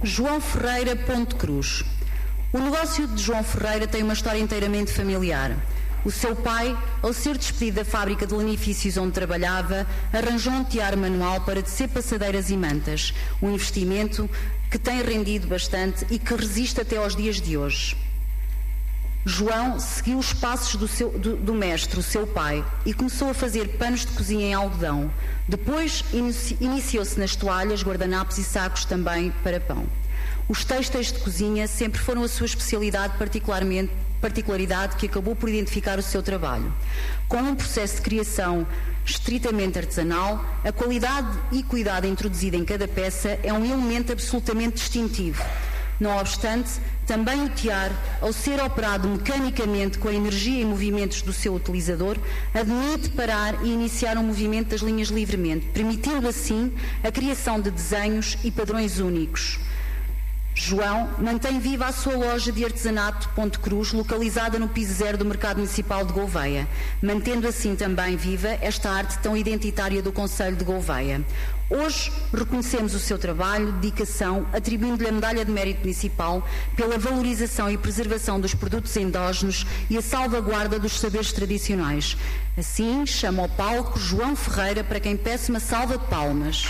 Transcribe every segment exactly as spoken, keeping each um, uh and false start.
João Ferreira Ponte Cruz. O negócio de João Ferreira tem uma história inteiramente familiar. O seu pai, ao ser despedido da fábrica de lanifícios onde trabalhava, arranjou um tear manual para tecer passadeiras e mantas, um investimento que tem rendido bastante e que resiste até aos dias de hoje. João seguiu os passos do, seu, do, do mestre, o seu pai, e começou a fazer panos de cozinha em algodão. Depois inici, iniciou-se nas toalhas, guardanapos e sacos também para pão. Os têxteis de cozinha sempre foram a sua especialidade, particularmente particularidade que acabou por identificar o seu trabalho. Com um processo de criação estritamente artesanal, a qualidade e cuidado introduzida em cada peça é um elemento absolutamente distintivo. Não obstante, também o tear, ao ser operado mecanicamente com a energia e movimentos do seu utilizador, admite parar e iniciar um movimento das linhas livremente, permitindo assim a criação de desenhos e padrões únicos. João mantém viva a sua loja de artesanato Ponte Cruz, localizada no piso zero do Mercado Municipal de Gouveia, mantendo assim também viva esta arte tão identitária do concelho de Gouveia. Hoje reconhecemos o seu trabalho, dedicação, atribuindo-lhe a Medalha de Mérito Municipal pela valorização e preservação dos produtos endógenos e a salvaguarda dos saberes tradicionais. Assim, chamo ao palco João Ferreira, para quem peço uma salva de palmas.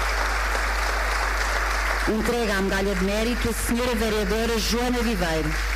Entrega a medalha de mérito a senhora vereadora Joana Viveiro.